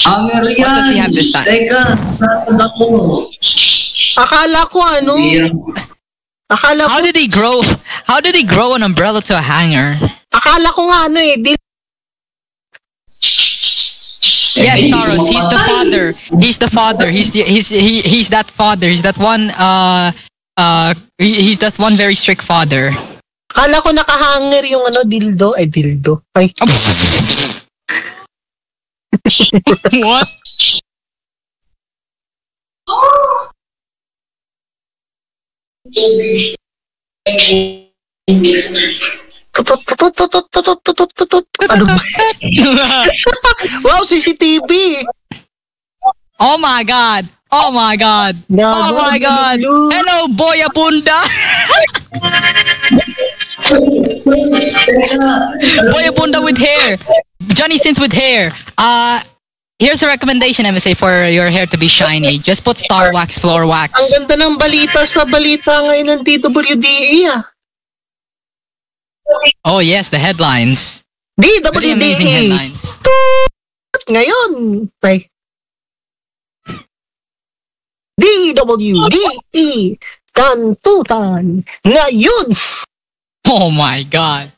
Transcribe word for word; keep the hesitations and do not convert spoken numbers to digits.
Hanger What yan. does he have this time? Teka, nakakad ako. Akala ko ano, akala ko, How did he grow? How did he grow an umbrella to a hanger? akala ko nga ano eh, di, Yes, Taros, he's the father. He's the father. He's the, he's he, he's that father. He's that one. Uh, uh, he, he's that one very strict father. akala ko nakahanger yung ano, dildo, ay dildo. Ay, What? tutut, tutut, tutut, tutut, tutut, tutut. Ano ba? Wow, C C T V! Oh my God! Oh my God! Oh my God! Hello, Boy Abunda! Boy Abunda with hair. Johnny Sins with hair. Uh, here's a recommendation, M S A, for your hair to be shiny. Just put Star Wax Floor Ang Wax. ganda ng balita sa balita ngayon ng D W D E ah. Oh yes, the headlines. D Pretty W D amazing E. headlines. Tut! Ngayon. Ay. D W D E. Kantutan. Ngayon. Oh my God!